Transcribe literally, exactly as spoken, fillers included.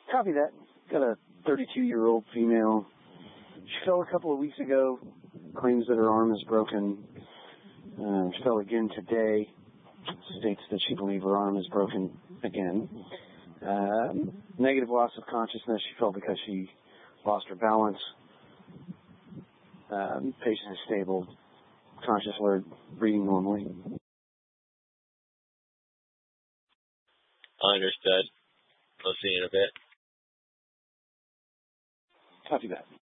Copy that. Got a thirty-two-year-old female. She fell a couple of weeks ago. Claims that her arm is broken. Uh, she fell again today. States that she believes her arm is broken again. Uh, negative loss of consciousness. She fell because she lost her balance. Um, patient is stable, conscious, alert, breathing normally. Understood. I'll see you in a bit. Copy that.